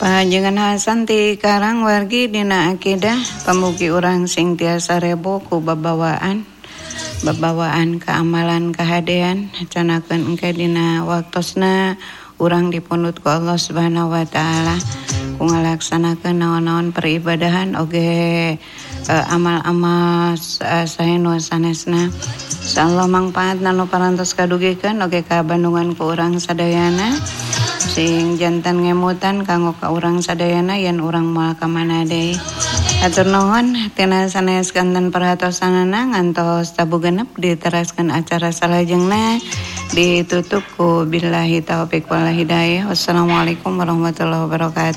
Panjenengan Hasan ti Karang wargi dina akidah pamugi urang sing tiasa rebo ku babawaan keamalan kahadean canakeun engke dina waktosna urang dipunut ku Allah Subhanahu wa taala ku ngalaksanakeun naon-naon peribadahan oge amal-amal saeno sanesna insyaallah mangpaat nanu parantos kadugikeun oge ka bandungan ku urang sadayana sing jantan ngemutan kanggo ka urang sadayana yen urang moal ka mana deui. Hatur nuhun tina sanes kanten perhatosanana ngantos tabu genep diteraskeun acara salajengna ditutup ku billahi taufik wal hidayah. Wassalamualaikum warahmatullahi wabarakatuh.